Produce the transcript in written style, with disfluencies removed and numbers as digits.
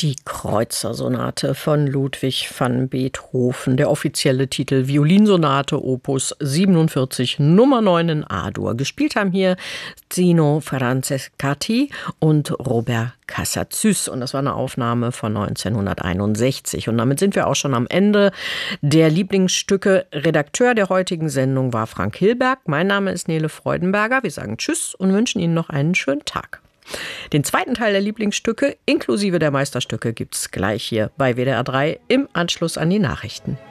Die Kreutzer-Sonate von Ludwig van Beethoven, der offizielle Titel Violinsonate Opus 47 Nummer 9 in A-Dur. Gespielt haben hier Zino Francescatti und Robert Cassazus und das war eine Aufnahme von 1961 und damit sind wir auch schon am Ende der Lieblingsstücke. Redakteur der heutigen Sendung war Frank Hilberg. Mein Name ist Nele Freudenberger. Wir sagen Tschüss und wünschen Ihnen noch einen schönen Tag. Den zweiten Teil der Lieblingsstücke inklusive der Meisterstücke gibt's gleich hier bei WDR 3 im Anschluss an die Nachrichten.